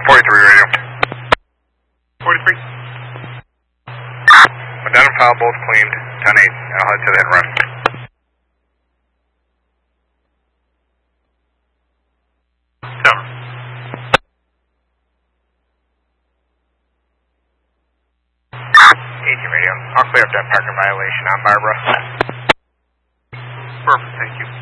43 radio. 43. Medina file, both cleaned. 10-8, and I'll head to the headrest. Cover. 18 radio. I'll clear up that parking violation on Barbara. Perfect, thank you.